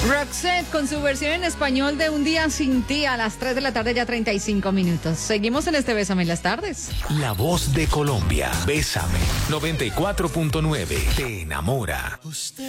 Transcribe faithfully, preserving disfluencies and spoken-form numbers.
Roxette con su versión en español de Un día sin ti a las tres de la tarde, ya treinta y cinco minutos. Seguimos en este Bésame en las tardes. La voz de Colombia. Bésame. noventa y cuatro punto nueve. Te enamora. Usted